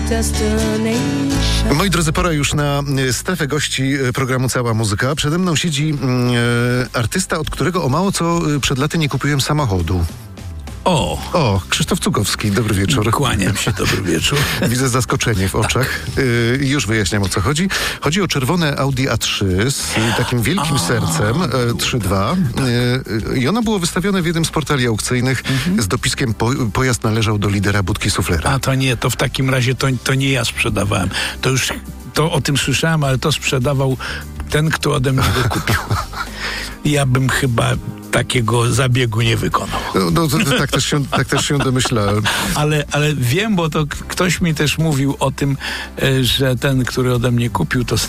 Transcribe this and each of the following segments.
Moi drodzy, pora już na strefę gości programu Cała Muzyka. Przede mną siedzi artysta, od którego o mało co przed laty nie kupiłem samochodu. O, Krzysztof Cugowski, dobry wieczór. Kłaniam się, dobry wieczór. Widzę zaskoczenie w oczach. Już wyjaśniam, o co chodzi. Chodzi o czerwone Audi A3 z takim wielkim sercem, 3.2. I ono było wystawione w jednym z portali aukcyjnych z dopiskiem pojazd należał do lidera budki suflera. A to nie, to w takim razie to nie ja sprzedawałem. To o tym słyszałem, ale to sprzedawał ten, kto ode mnie go kupił. Ja bym chyba takiego zabiegu nie wykonał. Tak też się domyślałem. Ale wiem, bo to ktoś mi też mówił o tym, że ten, który ode mnie kupił, to z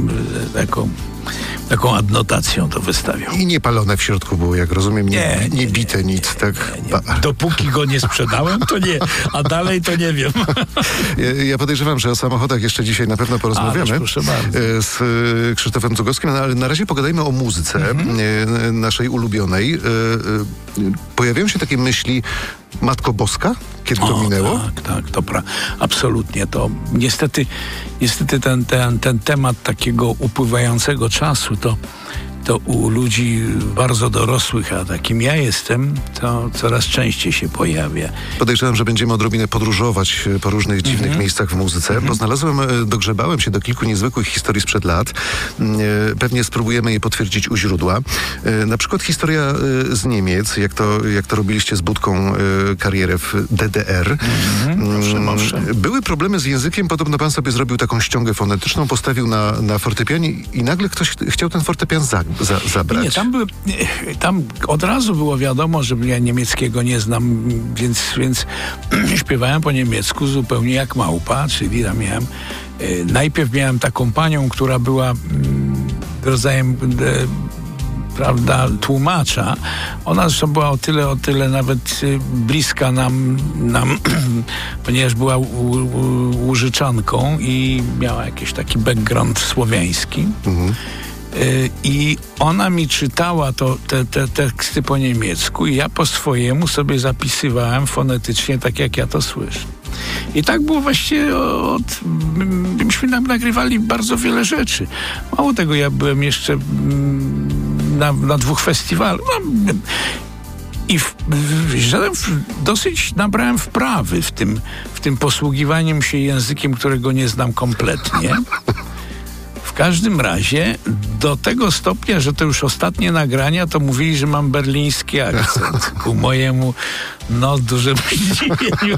taką adnotacją to wystawiał. I niepalone w środku było, jak rozumiem, nie bite nic, tak? Nie. Dopóki go nie sprzedałem, to nie. A dalej to nie wiem. Ja podejrzewam, że o samochodach jeszcze dzisiaj na pewno porozmawiamy z Krzysztofem Cugowskim, ale na razie pogadajmy o muzyce naszej ulubionej. Pojawiają się takie myśli Matko Boska? Kiedy to minęło? Tak, absolutnie. To niestety ten temat takiego upływającego czasu, to u ludzi bardzo dorosłych, a takim ja jestem, to coraz częściej się pojawia. Podejrzewam, że będziemy odrobinę podróżować po różnych dziwnych miejscach w muzyce, bo dogrzebałem się do kilku niezwykłych historii sprzed lat. Pewnie spróbujemy je potwierdzić u źródła. Na przykład historia z Niemiec, jak to robiliście z Budką karierę w DDR. Proszę. Były problemy z językiem, podobno pan sobie zrobił taką ściągę fonetyczną, postawił na fortepianie i nagle ktoś chciał ten fortepian zabrać. Nie, tam od razu było wiadomo, że ja niemieckiego nie znam, więc śpiewałem po niemiecku zupełnie jak małpa, czyli tam najpierw miałem taką panią, która była rodzajem tłumacza. Ona zresztą była o tyle nawet bliska nam ponieważ była Łużyczanką i miała jakiś taki background słowiański. I ona mi czytała te teksty po niemiecku i ja po swojemu sobie zapisywałem fonetycznie, tak jak ja to słyszę. I tak było właściwie myśmy nagrywali bardzo wiele rzeczy. Mało tego, ja byłem jeszcze na 2 festiwalach. I dosyć nabrałem wprawy w tym posługiwaniem się językiem, którego nie znam kompletnie. W każdym razie do tego stopnia, że to już ostatnie nagrania, to mówili, że mam berliński akcent. Ku mojemu dużemu zdziwieniu.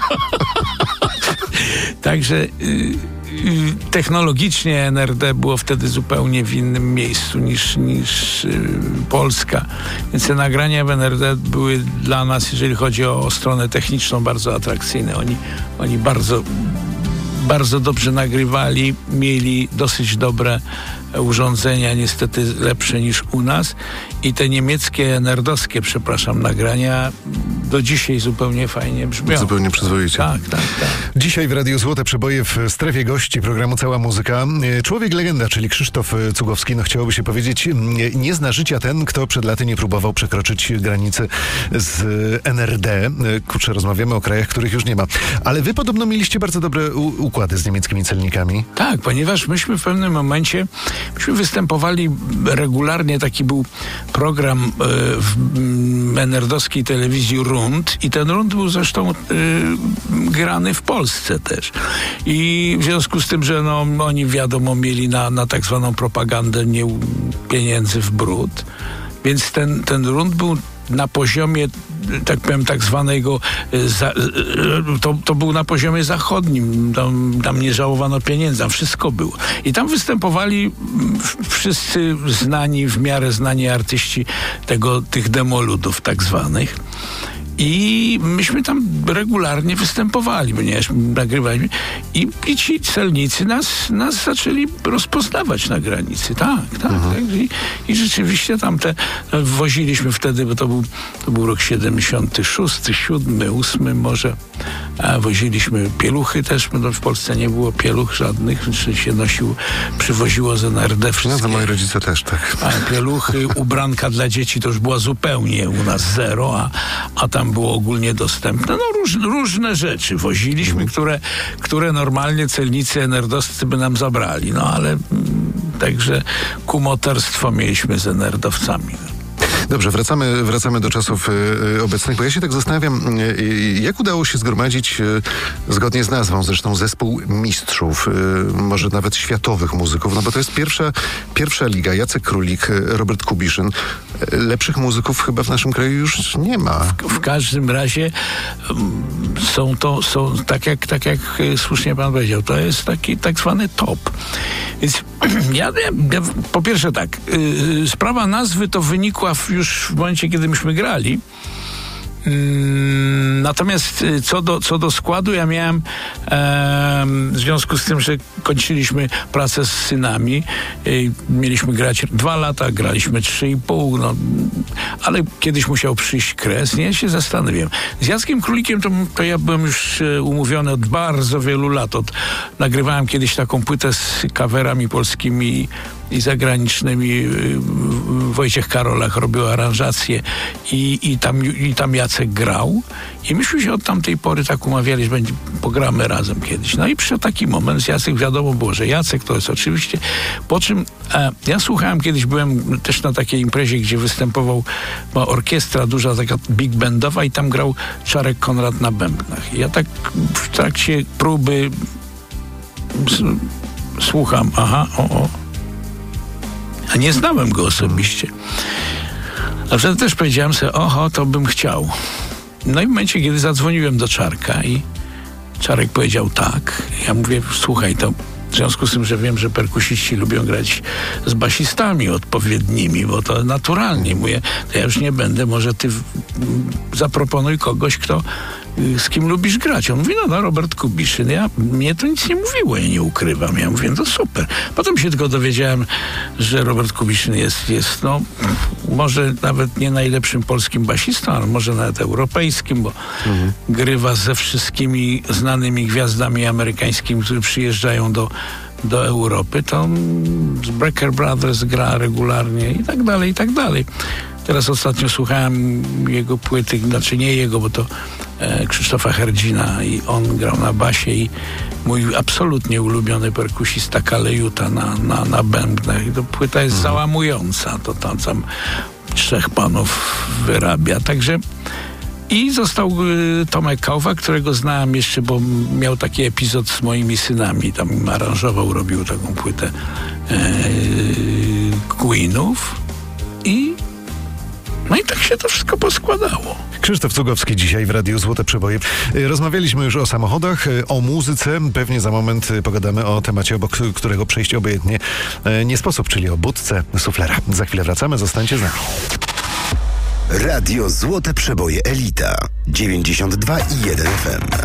Także technologicznie NRD było wtedy zupełnie w innym miejscu niż Polska. Więc te nagrania w NRD były dla nas, jeżeli chodzi o stronę techniczną, bardzo atrakcyjne. Oni bardzo dobrze nagrywali, mieli dosyć dobre urządzenia, niestety lepsze niż u nas i te niemieckie, nerdowskie, nagrania do dzisiaj zupełnie fajnie brzmią. Zupełnie przyzwoicie. Tak. Dzisiaj w Radiu Złote Przeboje w strefie gości programu Cała Muzyka. Człowiek legenda, czyli Krzysztof Cugowski, chciałoby się powiedzieć, nie zna życia ten, kto przed laty nie próbował przekroczyć granicy z NRD. Kurczę, rozmawiamy o krajach, których już nie ma. Ale wy podobno mieliście bardzo dobre układy z niemieckimi celnikami. Tak, ponieważ myśmy w pewnym momencie występowali regularnie, taki był program w NRD-owskiej telewizji Rund i ten Rund był zresztą grany w Polsce też. I w związku z tym, że oni wiadomo mieli na tak zwaną propagandę pieniędzy w brud, więc ten Rund był na poziomie, tak powiem, tak zwanego to był na poziomie zachodnim. Tam nie żałowano pieniędzy, tam wszystko było. I tam występowali wszyscy w miarę znani artyści tych demoludów tak zwanych. I myśmy tam regularnie występowali, ponieważ nagrywaliśmy i ci celnicy nas zaczęli rozpoznawać na granicy. Tak. I rzeczywiście woziliśmy wtedy, bo to był rok 76, 7, 8 może. Woziliśmy pieluchy też, no w Polsce nie było pieluch żadnych, czy się przywoziło z NRD wszystkie. No to moi rodzice też, tak. Pieluchy, ubranka dla dzieci to już była zupełnie u nas zero, a tam było ogólnie dostępne. No różne rzeczy woziliśmy, które normalnie celnicy NRD-owscy by nam zabrali. No ale także kumoterstwo mieliśmy z NRD-owcami. Dobrze, wracamy do czasów obecnych, bo ja się tak zastanawiam, jak udało się zgromadzić, zgodnie z nazwą zresztą, zespół mistrzów, może nawet światowych muzyków, no bo to jest pierwsza liga. Jacek Królik, Robert Kubiszyn. Lepszych muzyków chyba w naszym kraju już nie ma. W każdym razie są tak jak słusznie pan powiedział, to jest taki tak zwany top. Więc ja po pierwsze tak, sprawa nazwy to wynikła już w momencie, kiedy myśmy grali. Natomiast co do składu, ja miałem w związku z tym, że kończyliśmy pracę z synami, mieliśmy grać 2 lata, graliśmy 3,5, no, ale kiedyś musiał przyjść kres. Ja się zastanawiam. Z Jackiem Królikiem to ja byłem już umówiony od bardzo wielu lat. Nagrywałem kiedyś taką płytę z coverami polskimi i zagranicznymi. Wojciech Karolak robił aranżację i tam Jacek grał. I myśmy się od tamtej pory tak umawiali, że pogramy razem kiedyś. No i przyszedł taki moment, z Jacek wiadomo było, że Jacek to jest oczywiście. Po czym ja słuchałem, kiedyś byłem też na takiej imprezie, gdzie występował orkiestra duża, taka big bandowa i tam grał Czarek Konrad na bębnach. I ja tak w trakcie próby słucham, a nie znałem go osobiście. A wtedy też powiedziałem sobie, to bym chciał. No i w momencie, kiedy zadzwoniłem do Czarka i Czarek powiedział tak, ja mówię, słuchaj, to w związku z tym, że wiem, że perkusiści lubią grać z basistami odpowiednimi, bo to naturalnie, mówię, to ja już nie będę, może ty zaproponuj kogoś, z kim lubisz grać. On mówi, no Robert Kubiszyn. Mnie to nic nie mówiło, ja nie ukrywam. Ja mówię, no super. Potem się tylko dowiedziałem, że Robert Kubiszyn jest może nawet nie najlepszym polskim basistą, ale może nawet europejskim, bo grywa ze wszystkimi znanymi gwiazdami amerykańskimi, które przyjeżdżają do Europy. To z Brecker Brothers gra regularnie i tak dalej, i tak dalej. Teraz ostatnio słuchałem jego płyty, znaczy nie jego, bo to Krzysztofa Herdzina i on grał na basie i mój absolutnie ulubiony perkusista Kalejuta na bębnach. I to płyta jest załamująca. To tam 3 panów wyrabia. Także i został Tomek Kałwa, którego znałem jeszcze, bo miał taki epizod z moimi synami. Tam aranżował, robił taką płytę Queenów no i tak się to wszystko poskładało. Krzysztof Cugowski dzisiaj w Radiu Złote Przeboje. Rozmawialiśmy już o samochodach, o muzyce. Pewnie za moment pogadamy o temacie, obok którego przejść obojętnie nie sposób, czyli o budce suflera. Za chwilę wracamy, zostańcie z nami. Radio Złote Przeboje Elita 92,1 FM.